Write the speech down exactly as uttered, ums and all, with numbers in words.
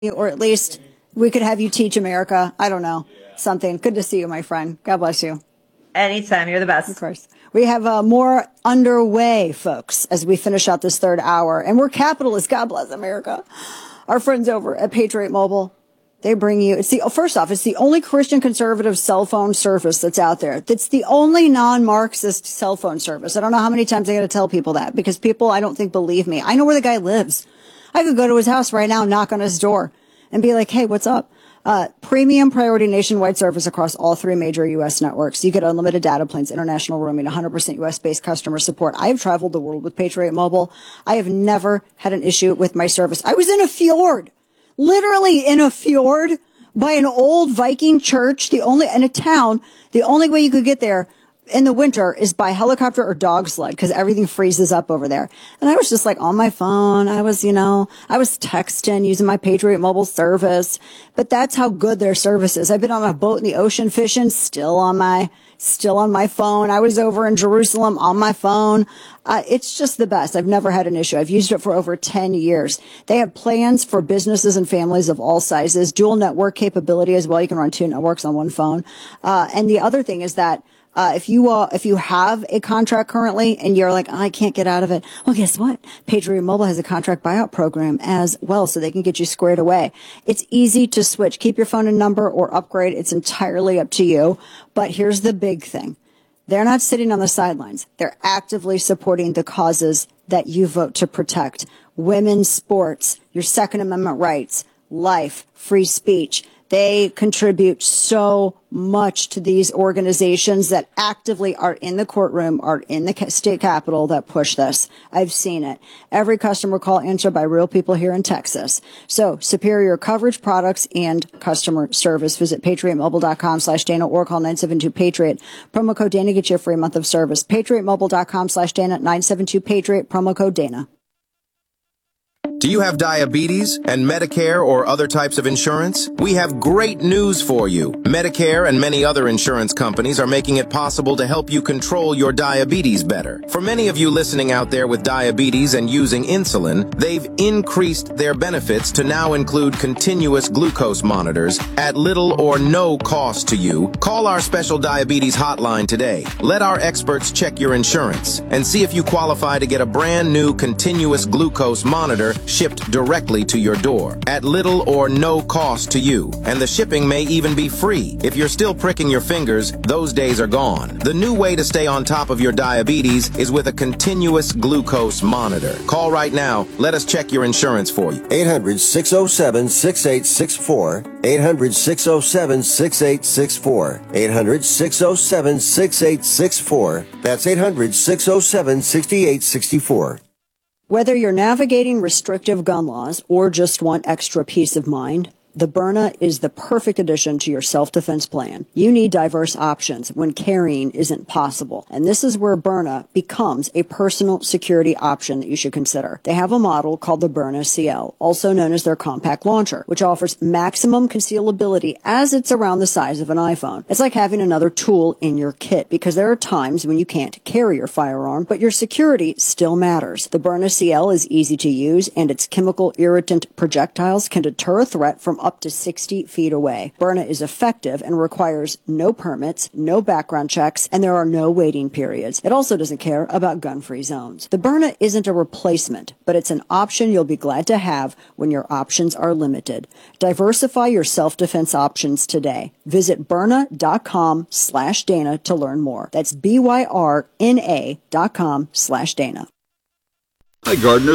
or at least we could have you teach America. I don't know. Something. Good to see you, my friend. God bless you. Anytime. You're the best. Of course. We have uh, more underway, folks, as we finish out this third hour. And we're capitalists. God bless America. Our friends over at Patriot Mobile, they bring you, it's the, first off, it's the only Christian conservative cell phone service that's out there. It's the only non-Marxist cell phone service. I don't know how many times I got to tell people that, because people, I don't think, believe me. I know where the guy lives. I could go to his house right now, knock on his door, and be like, hey, what's up? Uh, premium priority nationwide service across all three major U S networks. You get unlimited data plans, international roaming, one hundred percent U S-based customer support. I have traveled the world with Patriot Mobile. I have never had an issue with my service. I was in a fjord, literally in a fjord by an old Viking church, the only, in a town, the only way you could get there in the winter is by helicopter or dog sled, because everything freezes up over there. And I was just like on my phone. I was, you know, I was texting using my Patriot Mobile service, but that's how good their service is. I've been on a boat in the ocean fishing, still on my, still on my phone. I was over in Jerusalem on my phone. Uh, it's just the best. I've never had an issue. I've used it for over ten years. They have plans for businesses and families of all sizes, dual network capability as well. You can run two networks on one phone. Uh, and the other thing is that Uh, if you, uh, if you have a contract currently and you're like, oh, I can't get out of it. Well, guess what? Patriot Mobile has a contract buyout program as well, so they can get you squared away. It's easy to switch. Keep your phone and number or upgrade. It's entirely up to you. But here's the big thing. They're not sitting on the sidelines. They're actively supporting the causes that you vote to protect. Women's sports, your Second Amendment rights, life, free speech. They contribute so much to these organizations that actively are in the courtroom, are in the state capitol that push this. I've seen it. Every customer call answered by real people here in Texas. So superior coverage, products, and customer service. Visit patriotmobile.com slash Dana or call nine seven two Patriot. Promo code Dana gets you a free month of service. patriotmobile.com slash Dana, nine seven two Patriot, promo code Dana. Do you have diabetes and Medicare or other types of insurance? We have great news for you. Medicare and many other insurance companies are making it possible to help you control your diabetes better. For many of you listening out there with diabetes and using insulin, they've increased their benefits to now include continuous glucose monitors at little or no cost to you. Call our special diabetes hotline today. Let our experts check your insurance and see if you qualify to get a brand new continuous glucose monitor shipped directly to your door at little or no cost to you. And the shipping may even be free. If you're still pricking your fingers, those days are gone. The new way to stay on top of your diabetes is with a continuous glucose monitor. Call right now. Let us check your insurance for you. eight hundred, six oh seven, six eight six four. eight hundred, six oh seven, six eight six four. eight hundred, six oh seven, six eight six four. That's eight hundred, six oh seven, six eight six four. Whether you're navigating restrictive gun laws or just want extra peace of mind, the Byrna is the perfect addition to your self-defense plan. You need diverse options when carrying isn't possible. And this is where Byrna becomes a personal security option that you should consider. They have a model called the Byrna C L, also known as their compact launcher, which offers maximum concealability as it's around the size of an iPhone. It's like having another tool in your kit, because there are times when you can't carry your firearm, but your security still matters. The Byrna C L is easy to use, and its chemical irritant projectiles can deter a threat from up to sixty feet away. Byrna is effective and requires no permits, no background checks, and there are no waiting periods. It also doesn't care about gun-free zones. The Byrna isn't a replacement, but it's an option you'll be glad to have when your options are limited. Diversify your self-defense options today. Visit Byrna.com slash Dana to learn more. That's B Y R N A dot com slash Dana. Hi, Gardner.